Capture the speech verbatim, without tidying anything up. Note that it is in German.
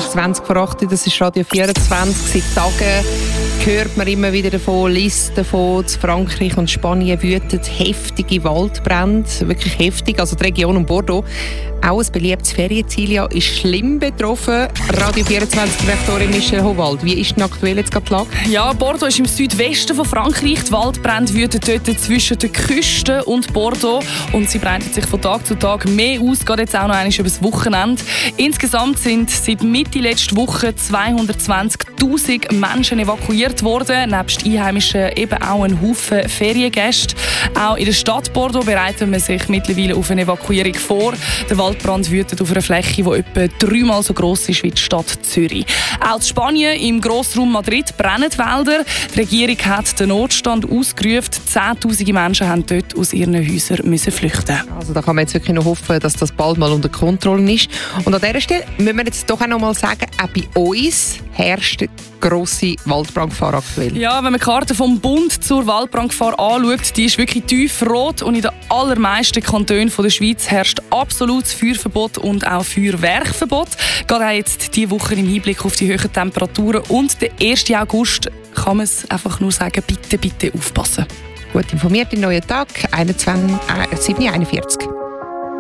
ist zwanzig vor acht, das ist Radio vierundzwanzig. Seit Tagen hört man immer wieder davon, liest davon, in Frankreich und Spanien wüten heftige Waldbrände, wirklich heftig. Also die Region um Bordeaux, auch ein beliebtes Ferienziel, ja, ist schlimm betroffen. Radio vierundzwanzig-Direktorin Michelle Howald, wie ist denn aktuell jetzt gerade die Lage? Ja, Bordeaux ist im Südwesten von Frankreich. Die Waldbrände wüten dort zwischen der Küste und Bordeaux und sie breiten sich von Tag zu Tag mehr aus, geht jetzt auch noch einmal über das Wochenende. Insgesamt sind seit Mitte letzter Woche zweihundertzwanzigtausend Menschen evakuiert worden, nebst Einheimischen eben auch ein Haufen Feriengäste. Auch in der Stadt Bordeaux bereitet man sich mittlerweile auf eine Evakuierung vor. Der Waldbrand wütet auf einer Fläche, die etwa dreimal so gross ist wie die Stadt Zürich. Auch in Spanien, im Grossraum Madrid, brennen die Wälder. Die Regierung hat den Notstand ausgerufen. Zehntausende Menschen haben dort aus ihren Häusern müssen flüchten. Also da kann man jetzt wirklich noch hoffen, dass das bald mal unter Kontrolle ist. Und an dieser Stelle müssen wir jetzt doch auch noch mal sagen, auch bei uns herrscht grosse Waldbrandgefahr aktuell. Ja, wenn man die Karte vom Bund zur Waldbrandgefahr anschaut, die ist wirklich tiefrot und in den allermeisten Kantonen der Schweiz herrscht absolutes Feuerverbot und auch Feuerwerkverbot. Gerade auch jetzt diese Woche im Hinblick auf die hohen Temperaturen und den ersten August kann man es einfach nur sagen, bitte, bitte aufpassen. Gut informiert, im neuen Tag, sieben Uhr einundvierzig.